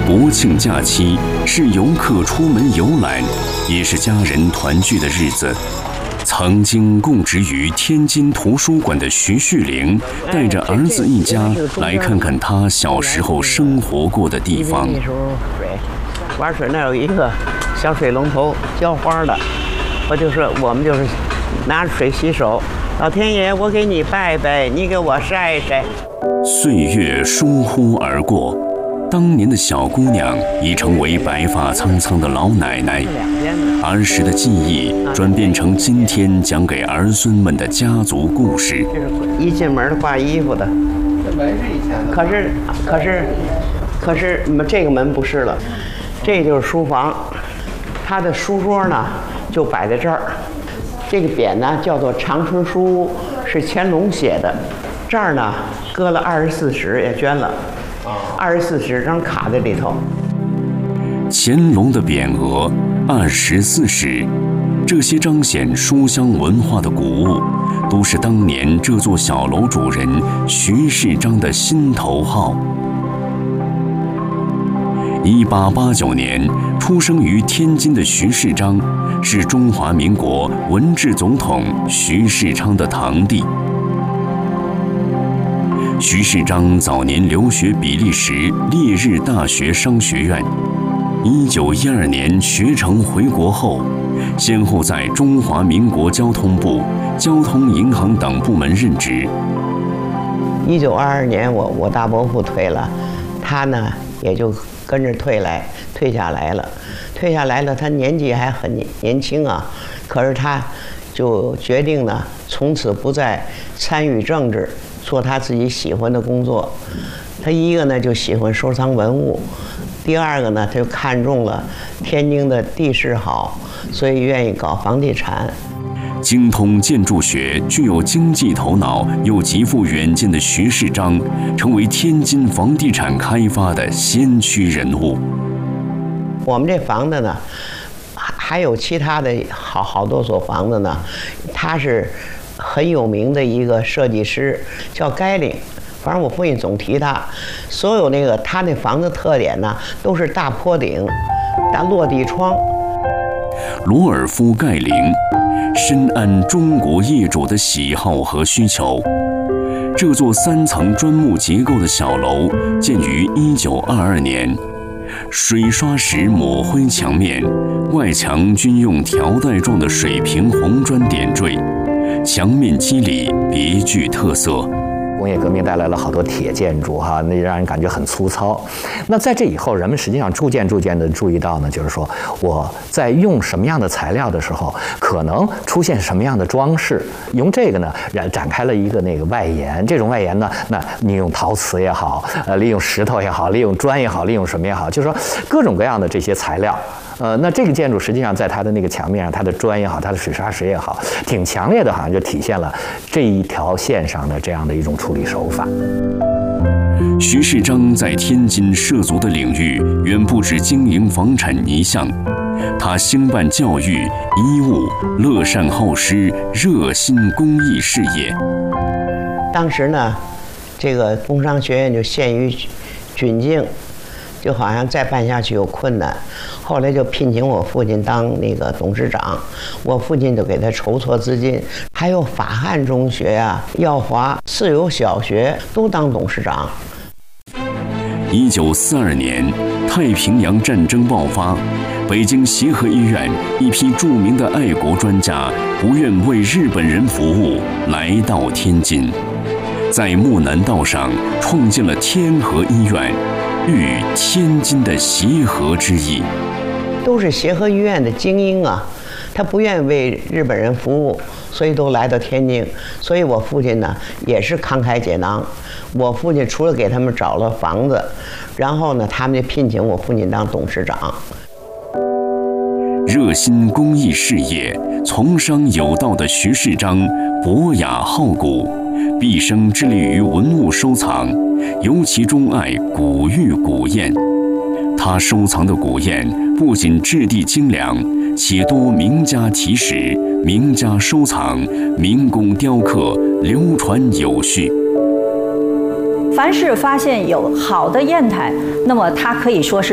国庆假期是游客出门游览，也是家人团聚的日子。曾经供职于天津图书馆的徐旭玲，带着儿子一家来看看他小时候生活过的地方。 那时候玩水那有一个小水龙头浇花的，我们就是拿着水洗手。老天爷，我给你拜拜，你给我晒晒。 岁月疏忽而过，当年的小姑娘已成为白发苍苍的老奶奶，儿时的记忆转变成今天讲给儿孙们的家族故事。 这是一进门挂衣服的，这门是以前的。可是这个门不是了，这就是书房，它的书桌呢就摆在这儿。这个匾呢叫做长春书屋，是乾隆写的。这儿呢搁了24史，也捐了。24史张卡在里头。 乾隆的匾额、24史，这些彰显书香文化的古物，都是当年这座小楼主人徐世章的心头好。1889年出生于天津的徐世章，是中华民国文治总统徐世昌的堂弟。徐世章早年留学比利时烈日大学商学院，1912年学成回国后，先后在中华民国交通部、交通银行等部门任职。 1922年我大伯父退了，他呢也就跟着退下来了。他年纪还很年轻啊，可是他就决定呢，从此不再参与政治，做他自己喜欢的工作。他一个呢就喜欢收藏文物，第二个呢他就看中了天津的地势好，所以愿意搞房地产。 精通建筑学、具有经济头脑又极富远见的徐世章，成为天津房地产开发的先驱人物。 我们这房子呢，还有其他的好多所房子呢，他是很有名的一个设计师，叫该领。反正我父亲总提他，所有他那房子特点呢，都是大坡顶、大落地窗。 罗尔夫·盖林深谙中国业主的喜好和需求。这座3层砖木结构的小楼建于1922年，水刷石抹灰墙面，外墙均用条带状的水平红砖点缀，墙面肌理别具特色。 工业革命带来了好多铁建筑那让人感觉很粗糙。那在这以后，人们实际上逐渐的注意到呢，就是说我在用什么样的材料的时候，可能出现什么样的装饰，用这个呢展开了一个外延。这种外延呢，那你用陶瓷也好，利用石头也好，利用砖也好，利用什么也好，就是说各种各样的这些材料。那这个建筑实际上在它的那个墙面上，它的砖也好，它的水刷石也好，挺强烈的，好像就体现了这一条线上的这样的一种处理手法。 徐世章在天津涉足的领域远不止经营房产一项，他兴办教育、医务，乐善好施，热心公益事业。 当时呢，这个工商学院就陷于窘境，就好像再办下去有困难，后来就聘请我父亲当董事长，我父亲就给他筹措资金，还有法汉中学耀华四有小学都当董事长。 1942年，太平洋战争爆发，北京协和医院一批著名的爱国专家不愿为日本人服务，来到天津，在木南道上创建了天和医院。寓天津的协和之意， 都是协和医院的精英他不愿意为日本人服务，所以都来到天津。所以我父亲呢也是慷慨解囊，我父亲除了给他们找了房子，然后呢他们就聘请我父亲当董事长。 热心公益事业、从商有道的徐世章，博雅好古，毕生致力于文物收藏，尤其钟爱古玉古砚。他收藏的古砚不仅质地精良，且多名家题石、名家收藏、民工雕刻，流传有序。 凡是发现有好的砚台，那么它可以说是